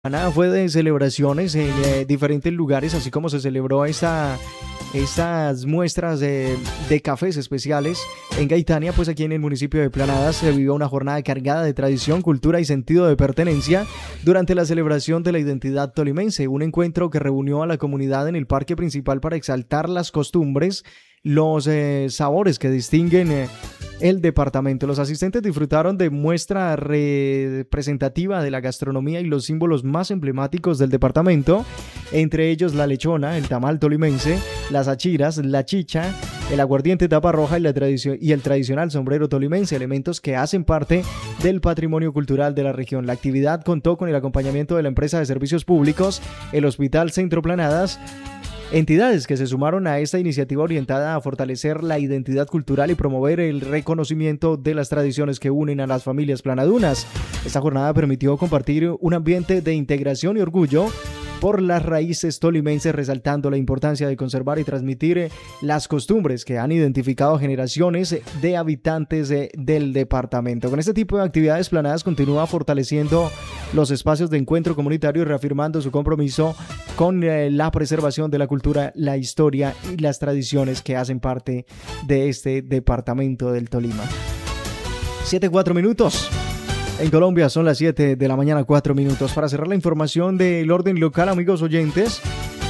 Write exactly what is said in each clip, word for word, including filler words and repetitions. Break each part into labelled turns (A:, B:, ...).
A: Nada, fue de celebraciones en eh, diferentes lugares, así como se celebró esta, estas muestras de, de cafés especiales en Gaitania. Pues aquí en el municipio de Planadas se vivió una jornada cargada de tradición, cultura y sentido de pertenencia durante la celebración de la identidad tolimense, un encuentro que reunió a la comunidad en el parque principal para exaltar las costumbres, los eh, sabores que distinguen eh, el departamento. Los asistentes disfrutaron de muestra representativa de la gastronomía y los símbolos más emblemáticos del departamento, entre ellos la lechona, el tamal tolimense, las achiras, la chicha, el aguardiente tapa roja y, la tradición, y el tradicional sombrero tolimense, elementos que hacen parte del patrimonio cultural de la región. La actividad contó con el acompañamiento de la empresa de servicios públicos, el Hospital Centro Planadas, entidades que se sumaron a esta iniciativa orientada a fortalecer la identidad cultural y promover el reconocimiento de las tradiciones que unen a las familias planadunas. Esta jornada permitió compartir un ambiente de integración y orgullo por las raíces tolimenses, resaltando la importancia de conservar y transmitir las costumbres que han identificado generaciones de habitantes de, del departamento. Con este tipo de actividades, Planadas continúa fortaleciendo los espacios de encuentro comunitario y reafirmando su compromiso con eh, la preservación de la cultura, la historia y las tradiciones que hacen parte de este departamento del Tolima. siete, cuatro minutos. En Colombia son las siete de la mañana, cuatro minutos. Para cerrar la información del orden local, amigos oyentes,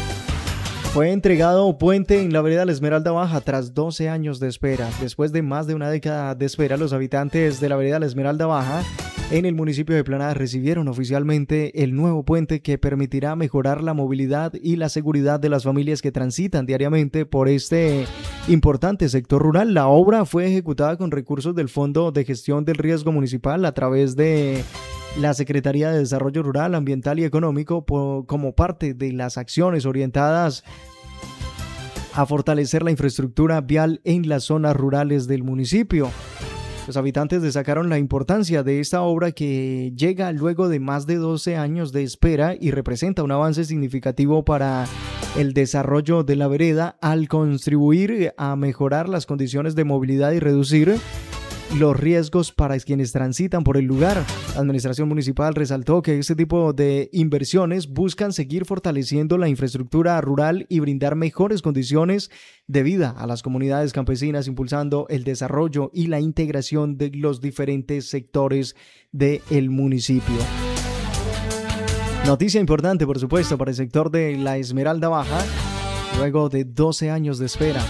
A: fue entregado puente en la vereda La Esmeralda Baja tras doce años de espera. Después de más de una década de espera, los habitantes de la vereda La Esmeralda Baja en el municipio de Planadas recibieron oficialmente el nuevo puente que permitirá mejorar la movilidad y la seguridad de las familias que transitan diariamente por este importante sector rural. La obra fue ejecutada con recursos del Fondo de Gestión del Riesgo Municipal a través de la Secretaría de Desarrollo Rural, Ambiental y Económico por, como parte de las acciones orientadas a fortalecer la infraestructura vial en las zonas rurales del municipio. Los habitantes destacaron la importancia de esta obra que llega luego de más de doce años de espera y representa un avance significativo para el desarrollo de la vereda al contribuir a mejorar las condiciones de movilidad y reducir los riesgos para quienes transitan por el lugar. La administración municipal resaltó que este tipo de inversiones buscan seguir fortaleciendo la infraestructura rural y brindar mejores condiciones de vida a las comunidades campesinas, impulsando el desarrollo y la integración de los diferentes sectores del municipio. Noticia importante, por supuesto, para el sector de La Esmeralda Baja, luego de doce años de espera.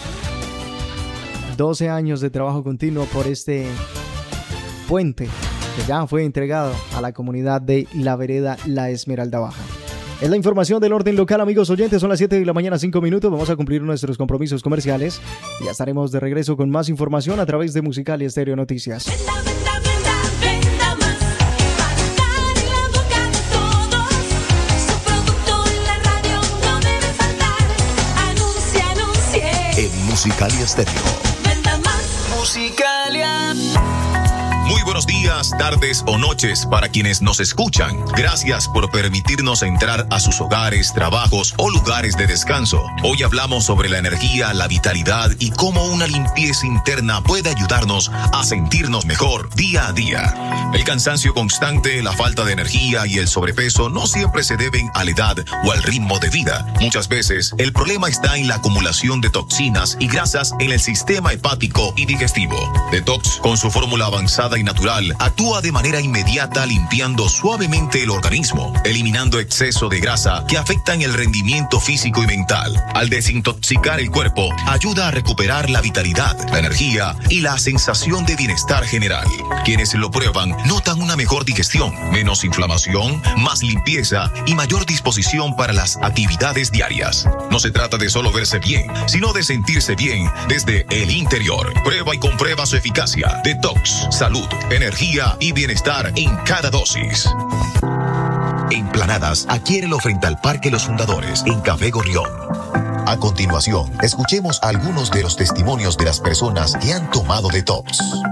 A: doce años de trabajo continuo por este puente que ya fue entregado a la comunidad de la vereda La Esmeralda Baja. Es la información del orden local, amigos oyentes. Son las siete de la mañana, cinco minutos. Vamos a cumplir nuestros compromisos comerciales y ya estaremos de regreso con más información a través de Musical y Estéreo Noticias.
B: Venda, venda, venda, venda más. Para en la boca de todos. Su producto en la radio no debe faltar. Anuncie, anuncie.
C: En Musical y Estéreo.
B: Musicalia.
C: Muy buenos días, tardes o noches para quienes nos escuchan. Gracias por permitirnos entrar a sus hogares, trabajos o lugares de descanso. Hoy hablamos sobre la energía, la vitalidad y cómo una limpieza interna puede ayudarnos a sentirnos mejor día a día. El cansancio constante, la falta de energía y el sobrepeso no siempre se deben a la edad o al ritmo de vida. Muchas veces el problema está en la acumulación de toxinas y grasas en el sistema hepático y digestivo. Detox, con su fórmula avanzada y natural, actúa de manera inmediata limpiando suavemente el organismo, eliminando exceso de grasa que afectan el rendimiento físico y mental. Al desintoxicar el cuerpo, ayuda a recuperar la vitalidad, la energía y la sensación de bienestar general. Quienes lo prueban notan una mejor digestión, menos inflamación, más limpieza y mayor disposición para las actividades diarias. No se trata de solo verse bien, sino de sentirse bien desde el interior. Prueba y comprueba su eficacia. Detox, salud, energía y bienestar en cada dosis. En Planadas, adquiérelo frente al Parque Los Fundadores, en Café Gorrión. A continuación, escuchemos algunos de los testimonios de las personas que han tomado Detox.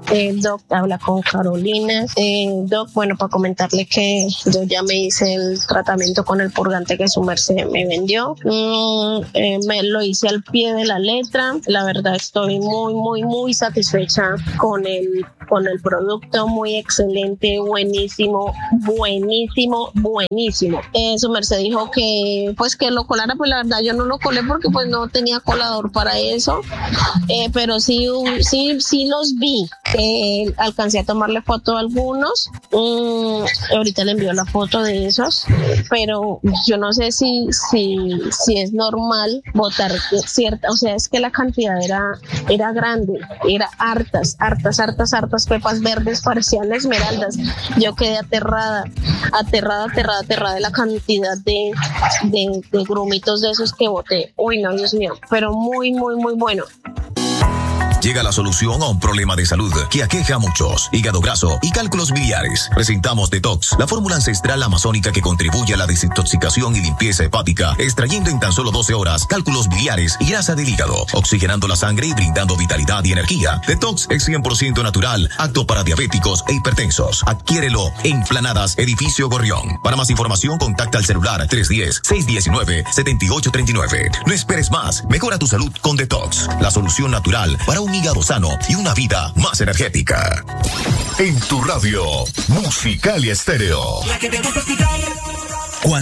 D: Eh, Doc, habla con Carolina. Eh, Doc, bueno, para comentarle que yo ya me hice el tratamiento con el purgante que su merced me vendió. Mm, eh, me lo hice al pie de la letra. La verdad estoy muy, muy, muy satisfecha con el, con el producto. Muy excelente, buenísimo, buenísimo, buenísimo. Eh, su merced dijo que pues que lo colara, pues la verdad yo no lo colé porque pues no tenía colador para eso. Eh, pero sí, sí, sí los vi. Eh, alcancé a tomarle foto a algunos. Mm, ahorita le envío la foto de esos, pero yo no sé si, si, si es normal botar cierta, o sea, es que la cantidad era, era grande, era hartas, hartas, hartas, hartas pepas verdes, parecían esmeraldas. Yo quedé aterrada, aterrada, aterrada, aterrada de la cantidad de, de, de grumitos de esos que boté. Uy, no, Dios mío, pero muy, muy, muy bueno.
C: Llega la solución a un problema de salud que aqueja a muchos: hígado graso y cálculos biliares. Presentamos Detox, la fórmula ancestral amazónica que contribuye a la desintoxicación y limpieza hepática, extrayendo en tan solo doce horas cálculos biliares y grasa del hígado, oxigenando la sangre y brindando vitalidad y energía. Detox es cien por ciento natural, apto para diabéticos e hipertensos. Adquiérelo en Planadas, Edificio Gorrión. Para más información, contacta al celular tres uno cero, seis uno nueve, siete ocho tres nueve. No esperes más, mejora tu salud con Detox, la solución natural para un hígado sano y una vida más energética. En tu radio, Musicalia Estéreo.
B: La que te gusta escuchar.